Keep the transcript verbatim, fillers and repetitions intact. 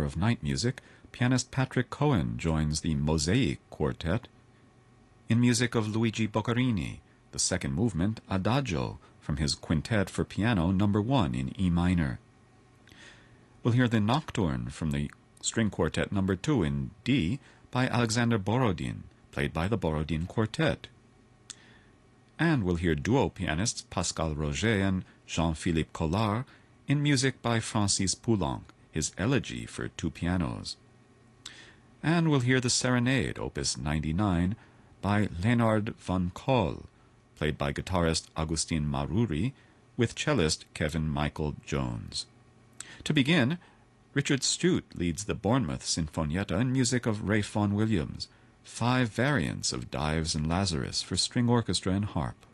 of Night music, pianist Patrick Cohen joins the Mosaic Quartet. In music of Luigi Boccherini, the second movement, Adagio, from his Quintet for Piano number one in E minor. We'll hear the Nocturne from the String Quartet number two in D by Alexander Borodin, played by the Borodin Quartet. And we'll hear duo pianists Pascal Roger and Jean-Philippe Collard in music by Francis Poulenc, his Elegy for two pianos. And we'll hear the Serenade, opus ninety-nine, by Leonard van Kool, played by guitarist Agustin Maruri, with cellist Kevin Michael Jones. To begin, Richard Stute leads the Bournemouth Sinfonietta in music of Ralph Vaughan Williams, five variants of Dives and Lazarus for string orchestra and harp.